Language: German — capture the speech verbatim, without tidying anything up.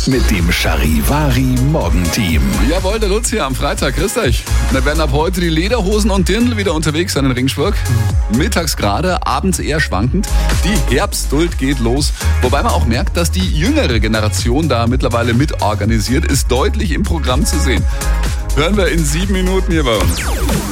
mit dem Charivari Morgenteam. Jawohl, der Lutz hier am Freitag. Grüß euch. Wir werden ab heute die Lederhosen und Dirndl wieder unterwegs sein in Ringsburg. Mittags gerade, abends eher schwankend. Die Herbstduld geht los. Wobei man auch merkt, dass die jüngere Generation da mittlerweile mitorganisiert, ist deutlich im Programm zu sehen. Hören wir in sieben Minuten hier bei uns.